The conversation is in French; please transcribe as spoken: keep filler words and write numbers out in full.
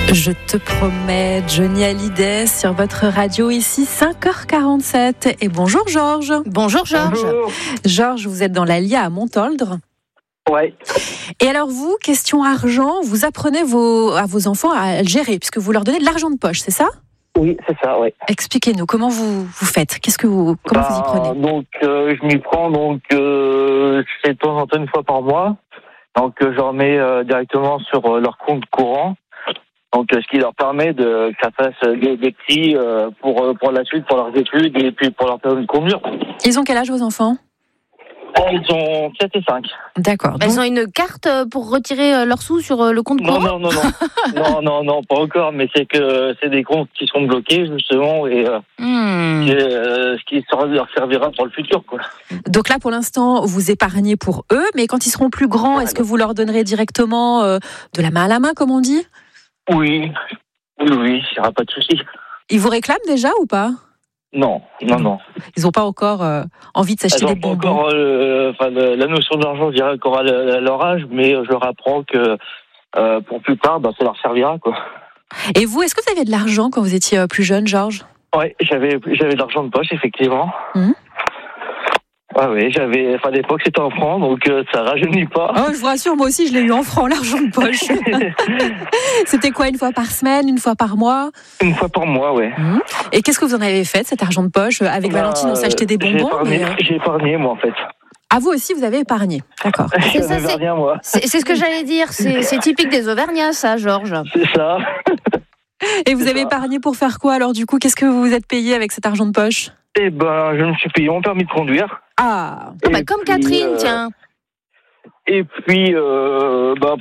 Je te promets, Johnny Hallyday sur votre radio ici, cinq heures quarante-sept. Et bonjour Georges. Bonjour Georges. Bonjour. Georges, vous êtes dans l'Allier à Montoldre. Ouais. Et alors vous, question argent, vous apprenez vos, à vos enfants à le gérer, puisque vous leur donnez de l'argent de poche, c'est ça ? Oui, c'est ça, ouais. Expliquez-nous, comment vous, vous faites ? Qu'est-ce que vous, comment Bah, vous y prenez ? Donc, euh, je m'y prends, donc, euh, je fais de temps en temps une fois par mois. Donc, euh, je remets euh, directement sur euh, leur compte courant. Donc, euh, ce qui leur permet de que ça fasse des, des petits euh, pour, euh, pour la suite, pour leurs études et puis pour leur permis de conduire. Ils ont quel âge vos enfants ? Ils ont sept et cinq. D'accord. Elles Donc, ont une carte pour retirer leurs sous sur le compte Non, courant ? non, non, non. non, non, non, pas encore, mais c'est que c'est des comptes qui sont bloqués, justement, et euh, Hmm. c'est, euh, ce qui leur servira pour le futur, quoi. donc là, pour l'instant, vous épargnez pour eux, mais quand ils seront plus grands, est-ce que vous leur donnerez directement euh, de la main à la main, comme on dit ? Oui, oui, oui, il n'y aura pas de souci. Ils vous réclament déjà ou pas ? Non, non, non. Ils n'ont pas encore euh, envie de s'acheter Elles des n'ont pas bonbons. encore euh, enfin, le- la notion d'argent, je dirais, encore à, le- à leur âge, mais je leur apprends que euh, pour plus tard, bah, ça leur servira, quoi. Et vous, est-ce que vous aviez de l'argent quand vous étiez euh, plus jeune, Georges ? Ouais, j'avais, j'avais de l'argent de poche, effectivement. Mhm. Ouais, oui, j'avais, enfin, à l'époque, c'était en francs, donc euh, ça rajeunit pas. Oh, je vous rassure, moi aussi, je l'ai eu en francs, l'argent de poche. C'était quoi, une fois par semaine, une fois par mois ? Une fois par mois, ouais. Mhm. Et qu'est-ce que vous en avez fait de cet argent de poche ? Avec Bah, Valentine, on s'est acheté des J'ai bonbons. épargné, Mais... euh, j'ai épargné, moi, en fait. Ah, vous aussi, vous avez épargné. D'accord. C'est ça, J'avais c'est- rien, moi. C'est c'est ce que j'allais dire, c'est c'est typique des Auvergnats, ça, Georges. C'est ça. Et vous C'est avez ça. épargné pour faire quoi, alors, du coup ? Qu'est-ce que vous vous êtes payé avec cet argent de poche ? Eh ben, je me suis payé mon permis de conduire. Ah, Ah bah, Et comme puis, Catherine, euh, tiens. Et puis, euh, bah,